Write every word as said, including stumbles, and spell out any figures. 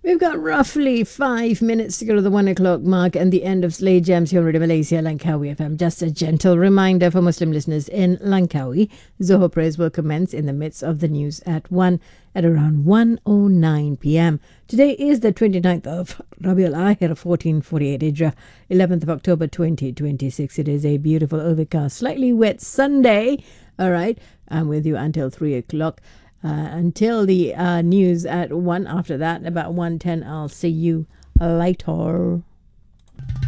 We've got roughly five minutes to go to the one o'clock mark and the end of Slay Gems here on Radio Malaysia, Langkawi F M. Just a gentle reminder for Muslim listeners in Langkawi, Zohor prayers will commence in the midst of the news at one at around one oh nine p.m. Today is the twenty-ninth of Rabiul Akhir, fourteen forty-eight Hijrah, eleventh of October twenty twenty-six. It is a beautiful, overcast, slightly wet Sunday. All right, I'm with you until three o'clock. Uh, until the uh, news at one. After that, about one ten, I'll see you later.